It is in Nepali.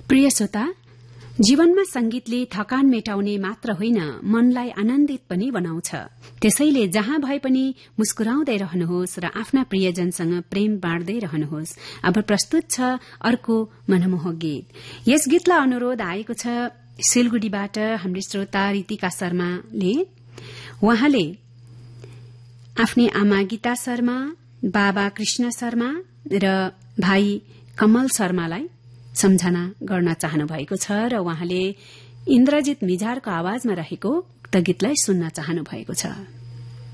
प्रिय श्रोता, जीवनमा संगीतले थकान मेटाउने मात्र होइन, मनलाई आनन्दित पनि बनाउँछ। त्यसैले जहाँ भए पनि मुस्कुराउँदै रहनुहोस् र आफ्ना प्रियजनसँग प्रेम बाँड्दै रहनुहोस्। अब प्रस्तुत छ अर्को मनमोहक गीत। यस गीतलाई अनुरोध आएको छ सिलगुडीबाट हाम्रो श्रोता रितिका शर्माले। उहाँले आफ्नी आमा गीता शर्मा, बाबा कृष्ण शर्मा र भाइ कमल शर्मालाई सम्झना गर्न चाहनु भएको छ र उहाँले इन्द्रजित मिझारको आवाजमा रहेको उक्त गीतलाई सुन्न चाहनु भएको छ।